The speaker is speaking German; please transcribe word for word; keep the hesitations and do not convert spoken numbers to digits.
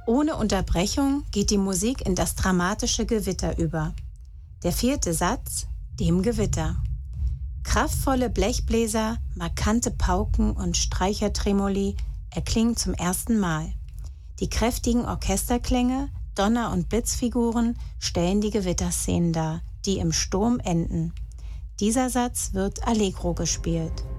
Ohne Unterbrechung geht die Musik in das dramatische Gewitter über. Der vierte Satz, dem Gewitter. Kraftvolle Blechbläser, markante Pauken und Streichertremoli erklingen zum ersten Mal. Die kräftigen Orchesterklänge, Donner- und Blitzfiguren stellen die Gewitterszenen dar, die im Sturm enden. Dieser Satz wird Allegro gespielt.